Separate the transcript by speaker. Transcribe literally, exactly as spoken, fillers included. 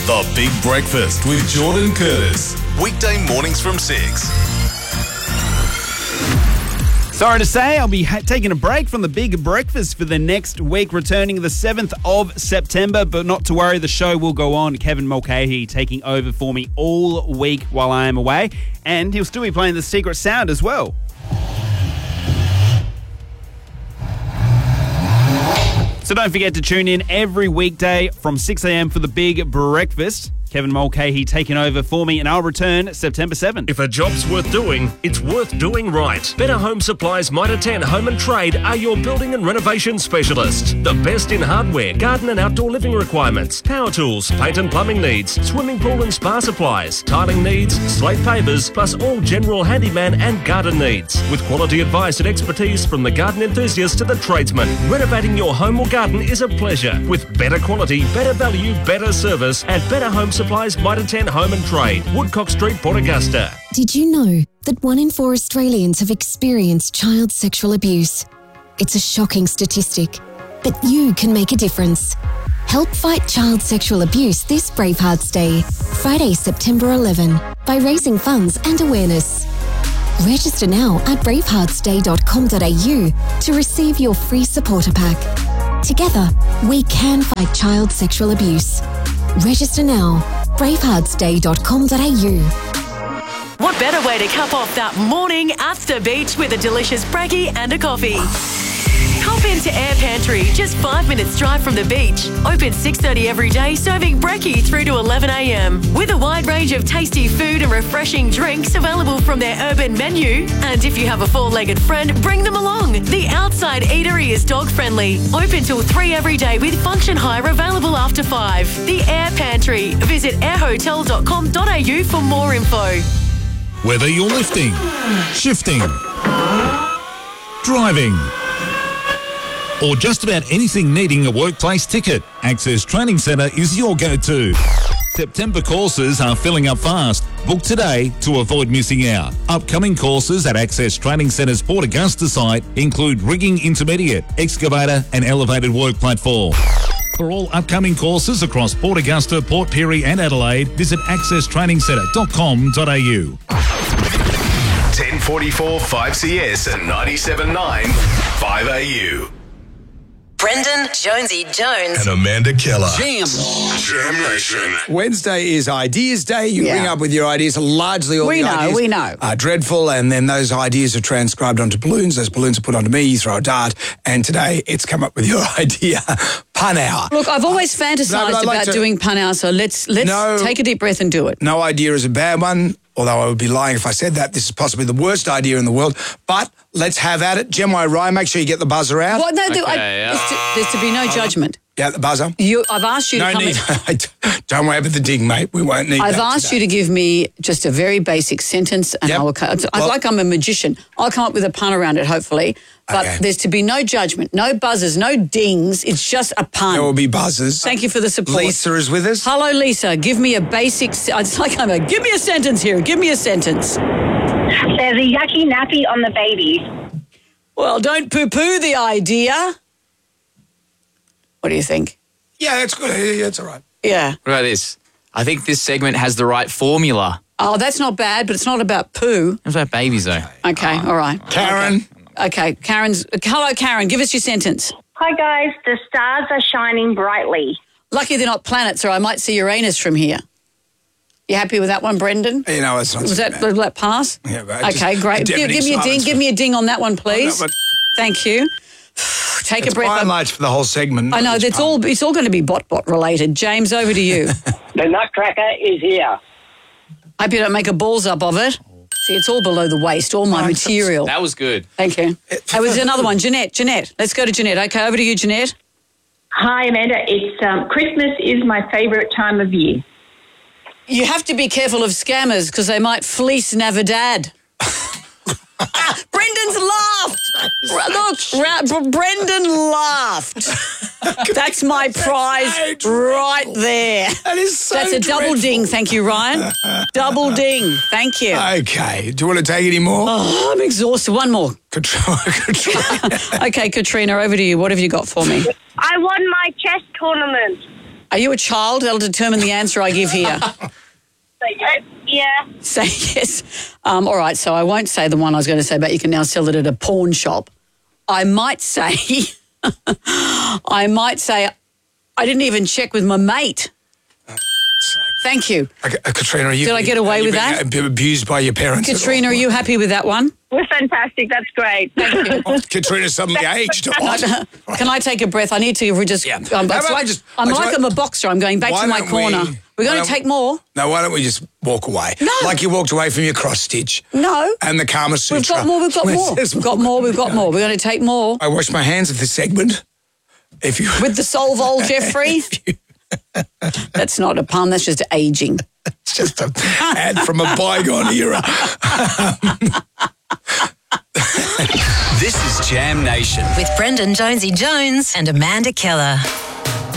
Speaker 1: The Big Breakfast with Jordan Curtis. Weekday mornings from six.
Speaker 2: Sorry to say, I'll be ha- taking a break from the Big Breakfast for the next week, returning the seventh of September. But not to worry, the show will go on. Kevin Mulcahy taking over for me all week while I am away. And he'll still be playing the Secret Sound as well. So don't forget to tune in every weekday from six a.m. for the Big Breakfast. Kevin Mulcahy taking over for me, and I'll return September seventh.
Speaker 3: If a job's worth doing, it's worth doing right. Better Home Supplies Mitre ten Home and Trade are your building and renovation specialists. The best in hardware, garden and outdoor living requirements, power tools, paint and plumbing needs, swimming pool and spa supplies, tiling needs, slate pavers, plus all general handyman and garden needs. With quality advice and expertise from the garden enthusiast to the tradesman, renovating your home or garden is a pleasure. With better quality, better value, better service, and Better Home Supplies Mitre ten Home and Trade, Woodcock Street, Port Augusta.
Speaker 4: Did you know that one in four Australians have experienced child sexual abuse? It's a shocking statistic, but you can make a difference. Help fight child sexual abuse this Bravehearts Day, Friday, September eleventh, by raising funds and awareness. Register now at bravehearts day dot com dot a u to receive your free supporter pack. Together, we can fight child sexual abuse. Register now, bravehearts day dot com dot a u.
Speaker 5: What better way to cap off that morning at the beach with a delicious brekkie and a coffee? Hop into Air Pantry, just five minutes drive from the beach. Open six thirty every day, serving brekkie through to eleven a.m. With a wide range of tasty food and refreshing drinks available from their urban menu. And if you have a four-legged friend, bring them along. The outside eatery is dog-friendly. Open till three every day with function hire available after five. The Air Pantry. Visit air hotel dot com dot a u for more info.
Speaker 1: Whether you're lifting, shifting, driving, or just about anything needing a workplace ticket, Access Training Centre is your go-to. September courses are filling up fast. Book today to avoid missing out. Upcoming courses at Access Training Centre's Port Augusta site include rigging intermediate, excavator and elevated work platform. For all upcoming courses across Port Augusta, Port Pirie and Adelaide, visit access training centre dot com dot a u.
Speaker 6: ten forty-four five C S and ninety-seven point nine five A U.
Speaker 5: Brendan Jonesy Jones.
Speaker 6: And Amanda Keller.
Speaker 7: Jam.
Speaker 6: Jam Nation.
Speaker 7: Wednesday is Ideas Day. You
Speaker 8: Yeah.
Speaker 7: ring up with your ideas. Largely all
Speaker 8: We
Speaker 7: the
Speaker 8: know,
Speaker 7: ideas
Speaker 8: we know.
Speaker 7: are dreadful, and then those ideas are transcribed onto balloons. Those balloons are put onto me. You throw a dart, and today it's come up with your idea. Pun hour.
Speaker 8: Look, I've always fantasised
Speaker 7: No, but I'd like
Speaker 8: about
Speaker 7: to-
Speaker 8: doing pun hour, so let's let's
Speaker 7: No.
Speaker 8: take a deep breath and do it.
Speaker 7: No idea is a bad one, although I would be lying if I said that. This is possibly the worst idea in the world, but let's have at it. Gemma Ryan, make sure you get the buzzer out.
Speaker 8: Well, no,
Speaker 9: Okay,
Speaker 8: I,
Speaker 9: yeah.
Speaker 8: there's, to, there's to be no judgment.
Speaker 7: Yeah, the buzzer.
Speaker 8: You, I've asked you to
Speaker 7: No
Speaker 8: come.
Speaker 7: need.
Speaker 8: and-
Speaker 7: Don't worry about the ding, mate. We won't need
Speaker 8: I've
Speaker 7: that
Speaker 8: asked
Speaker 7: today.
Speaker 8: you to give me just a very basic sentence, and
Speaker 7: Yep.
Speaker 8: I will. co- It's
Speaker 7: Well-
Speaker 8: like I'm a magician. I'll come up with a pun around it, hopefully. But
Speaker 7: Okay.
Speaker 8: there's to be no judgment, no buzzers, no dings. It's just a pun.
Speaker 7: There will be buzzers.
Speaker 8: Thank you for the support.
Speaker 7: Lisa is with us.
Speaker 8: Hello, Lisa. Give me a basic. se- It's like I'm a. Give me a sentence here. Give me a sentence.
Speaker 10: There's a yucky nappy on the baby.
Speaker 8: Well, don't poo-poo the idea. What do you think?
Speaker 7: Yeah, that's good. Yeah, that's all right.
Speaker 8: Yeah.
Speaker 9: What about this? I think this segment has the right formula.
Speaker 8: Oh, that's not bad, but it's not about poo.
Speaker 9: What about babies, though?
Speaker 8: Okay, all right.
Speaker 7: Karen.
Speaker 8: Okay, Karen's. Hello, Karen. Give us your sentence.
Speaker 10: Hi, guys. The stars are shining brightly.
Speaker 8: Lucky they're not planets, or I might see Uranus from here. You happy with that one, Brendan?
Speaker 7: You know, it's not
Speaker 8: Was
Speaker 7: so
Speaker 8: that,
Speaker 7: bad.
Speaker 8: will that pass?
Speaker 7: Yeah, but
Speaker 8: Okay,
Speaker 7: just
Speaker 8: great. Give,
Speaker 7: deafening
Speaker 8: give me a ding.
Speaker 7: silence
Speaker 8: Give
Speaker 7: for-
Speaker 8: me a ding on that one, please.
Speaker 7: Oh, no, but
Speaker 8: Thank you. Take
Speaker 7: it's
Speaker 8: a breath.
Speaker 7: by and large for the whole segment.
Speaker 8: I know
Speaker 7: Each
Speaker 8: that's
Speaker 7: pun.
Speaker 8: all. It's all going to be bot bot related. James, over to you.
Speaker 11: The Nutcracker is here.
Speaker 8: Hope you don't make a balls up of it. See, it's all below the waist. All my material.
Speaker 9: That was good.
Speaker 8: Thank you. That was another one. Jeanette. Jeanette. Let's go to Jeanette. Okay, over to you, Jeanette.
Speaker 10: Hi, Amanda. It's um, Christmas is my favourite time of year.
Speaker 8: You have to be careful of scammers because they might fleece Navidad. Ah, Brendan's laughed. Look, Ra- Br- Brendan laughed. That's my prize right there.
Speaker 7: That is so
Speaker 8: That's a double
Speaker 7: dreadful.
Speaker 8: ding. Thank you, Ryan. Double ding. Thank you.
Speaker 7: Okay. Do you want to take any more?
Speaker 8: Oh, I'm exhausted. One more.
Speaker 7: Katrina. Katrina.
Speaker 8: Okay, Katrina, over to you. What have you got for me?
Speaker 10: I won my chess tournament.
Speaker 8: Are you a child? That'll determine the answer I give here.
Speaker 10: Say yes. Yeah.
Speaker 8: Say yes. Um, all right, so I won't say the one I was going to say, but you can now sell it at a pawn shop. I might say, I might say, I didn't even check with my mate. Thank you.
Speaker 7: Uh, Katrina, are you...
Speaker 8: Did I get away
Speaker 7: are you
Speaker 8: with
Speaker 7: being
Speaker 8: that?
Speaker 7: abused by your parents?
Speaker 8: Katrina, are you happy with that one?
Speaker 10: We're fantastic. That's great.
Speaker 8: Thank you.
Speaker 7: Oh, Katrina suddenly aged a lot.
Speaker 8: Can I take a breath? I need to just...
Speaker 7: Yeah.
Speaker 8: Um,
Speaker 7: How about
Speaker 8: it's like,
Speaker 7: just-
Speaker 8: I'm
Speaker 7: I
Speaker 8: like
Speaker 7: try-
Speaker 8: I'm a boxer. I'm going back
Speaker 7: Why
Speaker 8: to my
Speaker 7: don't
Speaker 8: corner.
Speaker 7: we-
Speaker 8: We're
Speaker 7: why
Speaker 8: going
Speaker 7: don't-
Speaker 8: to take more.
Speaker 7: No, why don't we just walk away?
Speaker 8: No.
Speaker 7: Like you walked away from your cross stitch.
Speaker 8: No.
Speaker 7: And the Kama Sutra.
Speaker 8: We've got more, we've got
Speaker 7: Where it
Speaker 8: more.
Speaker 7: says
Speaker 8: We've got more, we've got more. We're going to take more.
Speaker 7: I wash my hands of this segment. If you...
Speaker 8: With the Solvol, Jeffrey. That's not a pun, that's just aging.
Speaker 7: It's just an ad from a bygone era.
Speaker 12: This is Jam Nation.
Speaker 5: With Brendan Jonesy Jones and Amanda Keller.